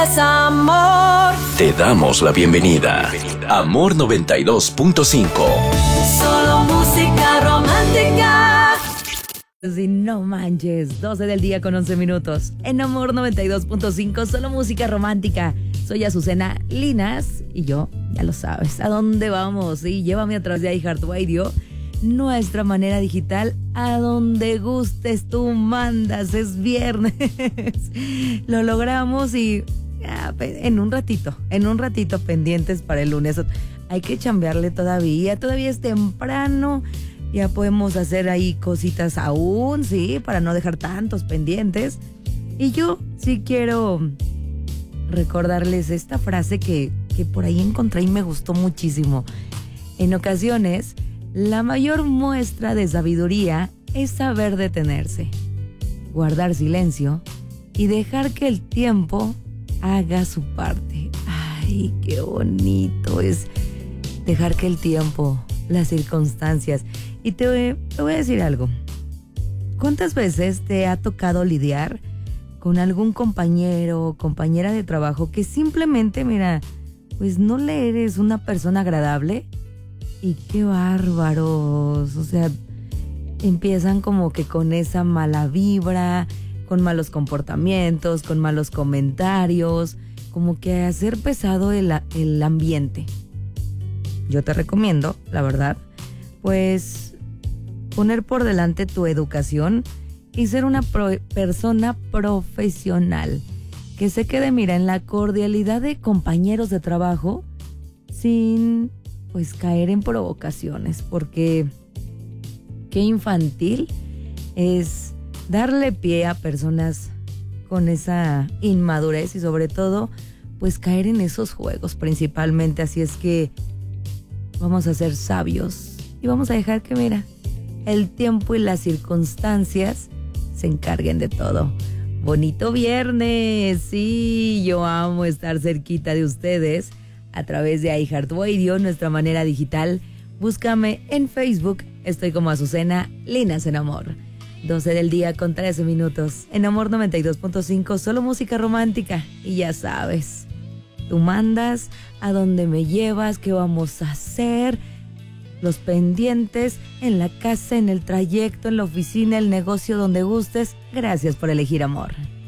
Es amor. Te damos la bienvenida. Amor 92.5. Solo música romántica. Si no manches, 12 del día con 11 minutos. En Amor 92.5, solo música romántica. Soy Azucena Linas y yo, ya lo sabes, ¿a dónde vamos? Sí, llévame a través de iHeartRadio, nuestra manera digital, a donde gustes tú mandas. Es viernes. Lo logramos y en un ratito pendientes para el lunes. Hay que chambearle todavía es temprano. Ya podemos hacer ahí cositas aún, sí, para no dejar tantos pendientes. Y yo sí quiero recordarles esta frase que por ahí encontré y me gustó muchísimo. En ocasiones, la mayor muestra de sabiduría es saber detenerse, guardar silencio y dejar que el tiempo haga su parte. Ay, qué bonito es dejar que el tiempo, las circunstancias. Y te voy a decir algo. ¿Cuántas veces te ha tocado lidiar con algún compañero o compañera de trabajo que simplemente, mira, pues no le eres una persona agradable? Y qué bárbaros. O sea, empiezan como que con esa mala vibra, con malos comportamientos, con malos comentarios, como que hacer pesado el ambiente. Yo te recomiendo, la verdad, pues poner por delante tu educación y ser una persona profesional que se quede, mira, en la cordialidad de compañeros de trabajo sin, pues, caer en provocaciones, porque qué infantil es darle pie a personas con esa inmadurez y sobre todo, pues, caer en esos juegos principalmente. Así es que vamos a ser sabios y vamos a dejar que, mira, el tiempo y las circunstancias se encarguen de todo. Bonito viernes. Sí, yo amo estar cerquita de ustedes a través de iHeartRadio, nuestra manera digital. Búscame en Facebook. Estoy como Azucena Linas en Amor. 12 del día con 13 minutos. En Amor 92.5, solo música romántica. Y ya sabes, tú mandas, a dónde me llevas, qué vamos a hacer, los pendientes, en la casa, en el trayecto, en la oficina, el negocio, donde gustes. Gracias por elegir amor.